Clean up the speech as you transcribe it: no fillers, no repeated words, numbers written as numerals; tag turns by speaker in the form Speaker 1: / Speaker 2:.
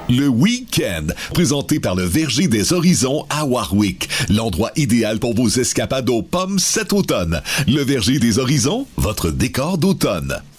Speaker 1: Le Week-end, présenté par le Verger des Horizons à Warwick. L'endroit idéal pour vos escapades aux pommes cet automne. Le Verger des Horizons, votre décor d'automne.